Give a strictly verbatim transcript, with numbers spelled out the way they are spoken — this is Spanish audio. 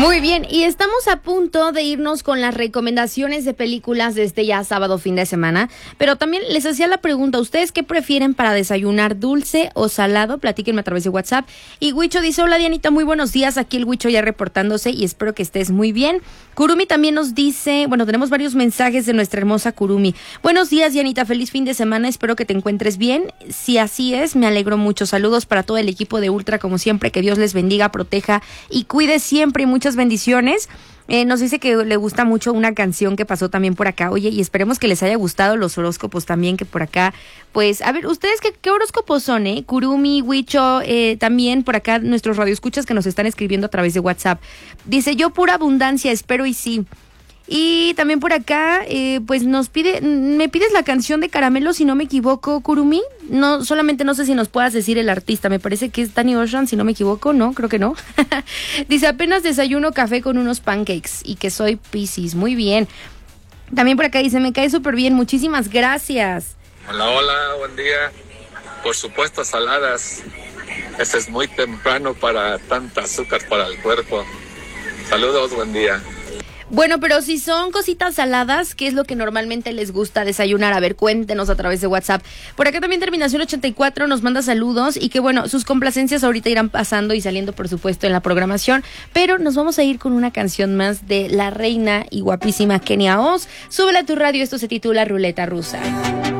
Muy bien, y estamos a punto de irnos con las recomendaciones de películas de este ya sábado fin de semana, pero también les hacía la pregunta, ¿ustedes qué prefieren para desayunar, dulce o salado? Platíquenme a través de WhatsApp. Y Huicho dice, hola Dianita, muy buenos días, aquí el Huicho ya reportándose y espero que estés muy bien. Kurumi también nos dice, bueno, tenemos varios mensajes de nuestra hermosa Kurumi. Buenos días Dianita, feliz fin de semana, espero que te encuentres bien. Si así es, me alegro mucho. Saludos para todo el equipo de Ultra, como siempre, que Dios les bendiga, proteja y cuide siempre y muchas bendiciones. Eh, nos dice que le gusta mucho una canción que pasó también por acá. Oye, y esperemos que les haya gustado los horóscopos también, que por acá, pues, a ver, ¿ustedes qué, qué horóscopos son, eh? Kurumi, Huicho, eh, también por acá nuestros radioescuchas que nos están escribiendo a través de WhatsApp. Dice, yo pura abundancia, espero y sí. Y también por acá, eh, pues nos pide, me pides la canción de Caramelo, si no me equivoco, Kurumi. No, solamente no sé si nos puedas decir el artista, me parece que es Danny Ocean, si no me equivoco, no, creo que no. Dice, apenas desayuno café con unos pancakes y que soy Piscis, muy bien. También por acá dice, me cae súper bien, muchísimas gracias. Hola, hola, buen día. Por supuesto, saladas. Este es muy temprano para tanta azúcar para el cuerpo. Saludos, buen día. Bueno, pero si son cositas saladas, ¿qué es lo que normalmente les gusta desayunar? A ver, cuéntenos a través de WhatsApp. Por acá también Terminación ochenta y cuatro nos manda saludos y que bueno, sus complacencias ahorita irán pasando y saliendo por supuesto en la programación, pero nos vamos a ir con una canción más de la reina y guapísima Kenia Oz. Súbela a tu radio, esto se titula Ruleta Rusa.